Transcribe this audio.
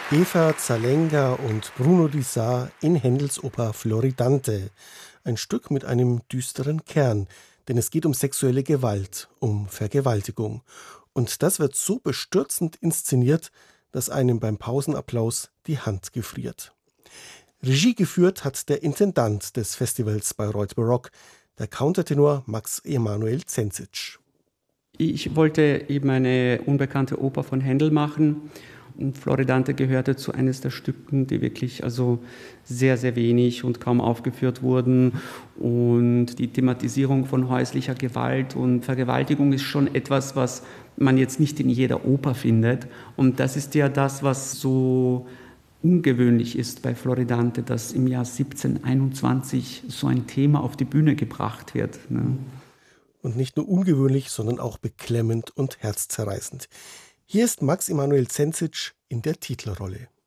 Eva Zalenga und Bruno Di Sa in Händels Oper Floridante. Ein Stück mit einem düsteren Kern, denn es geht um sexuelle Gewalt, um Vergewaltigung. Und das wird so bestürzend inszeniert, dass einem beim Pausenapplaus die Hand gefriert. Regie geführt hat der Intendant des Festivals Bayreuth Baroque, der Countertenor Max Emanuel Zenzic. Ich wollte eben eine unbekannte Oper von Händel machen. Und Floridante gehörte zu eines der Stücken, die wirklich sehr, sehr wenig und kaum aufgeführt wurden. Und die Thematisierung von häuslicher Gewalt und Vergewaltigung ist schon etwas, was man jetzt nicht in jeder Oper findet. Und das ist ja das, was so ungewöhnlich ist bei Floridante, dass im Jahr 1721 so ein Thema auf die Bühne gebracht wird. Ne? Und nicht nur ungewöhnlich, sondern auch beklemmend und herzzerreißend. Hier ist Max Emanuel Zenzic in der Titelrolle.